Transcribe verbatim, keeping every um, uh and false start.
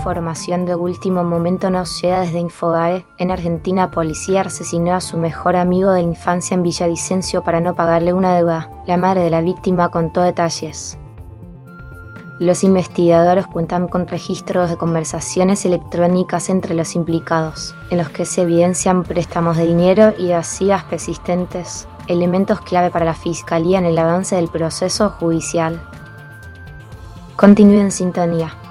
información de último momento nos llega desde Infobae. En Argentina, policía asesinó a su mejor amigo de infancia en Villavicencio para no pagarle una deuda. La madre de la víctima contó detalles. Los investigadores cuentan con registros de conversaciones electrónicas entre los implicados, en los que se evidencian préstamos de dinero y deudas persistentes, elementos clave para la Fiscalía en el avance del proceso judicial. Continúe en sintonía.